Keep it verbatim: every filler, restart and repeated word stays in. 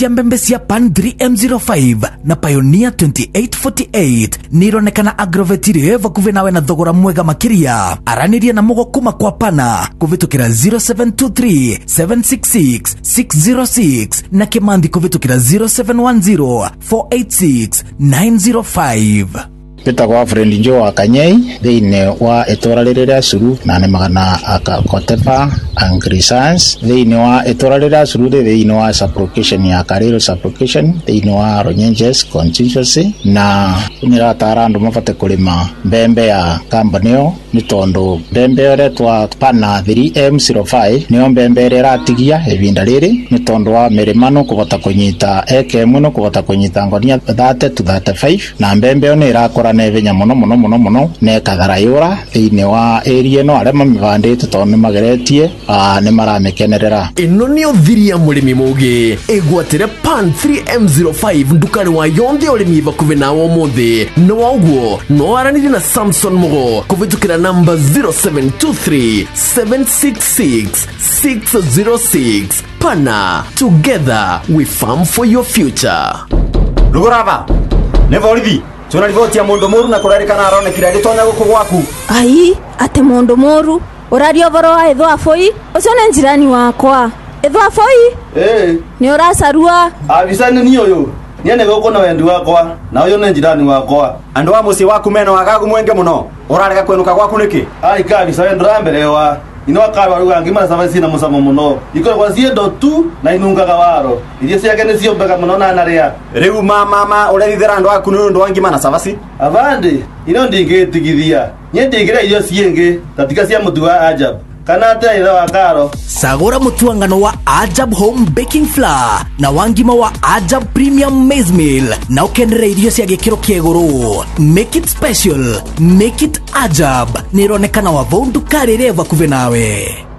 cia mbembe cia Pan three M zero five na Pioneer twenty-eight forty-eight nironekana Agrovetire vakuve nawe na thogora mwega makiria. Araniria na mugo kuma kwa Pana kuvitukira zero seven two three seven six six six zero six na Kimandi kuvitukira zero seven one zero four eight six nine zero five. Pita kwa friend Joe Akanyei thine wa etora rĩrĩa curu na ne magana akakotepa angrisans thine wa etora rĩrĩa curu thine wa supplication ya Kariro supplication thine wa Ronyenjes constituency na nira tarandu mafate kulima mbembe ya kambanio ni tondo mbembe ore twa Pana three M zero five ni mbembe ratigia evinda riri ni tondo wa merimano kubota kunyita eke muno kubota kunyita ngonia thirty to thirty-five na mbembe one irakora nevenya muno muno muno muno ne kagarayura thine wa area no arema mivandite tonne mageretie a ne maramekenerera ino ni othiria mulimi mugi egwatire Pan three M zero five ndukari wa yonde ulimi vakuve nawo mothe no waugo no aranire na Samson Mugo kuvitukira number zero seven two three seven six six six zero six. Pana, together we farm for your future. Lugurava never olivi tuna rivoti ya Mondo Moru na kurarikana arone kira gitonya guku gwaku. Ai ate Mondo Moru orario voro aitho afoi ucione njirani wakwa aitho afoi eh ni urasarua abisane ni oyo niene goko na wendi wakwa na uyo ne njirani wakwa Andu wa musi waku meno wagagu mwenge muno urarega kwenuka gwaku niki ai kabisa wendo rambelewa ino akaba ruga ngima savasi na musamo muno iko kwa siedo tu na inunga gawaro irie siake ne sio bega muno na naria riu mama mama urethira andu aku ndo wangima na savasi avande ino ndingetigithia nyende igira irio sienge tatika cia mutu wa Ajab kana ta ira wa Karo sagora mutuangano wa Ajab Home Baking Flour na wangima wa Ajab Premium Maize Meal na ukenere irio cia gikiro kieguru. Make it special, make it Ajab. Nironekana wa vondu karire vakuve nawe.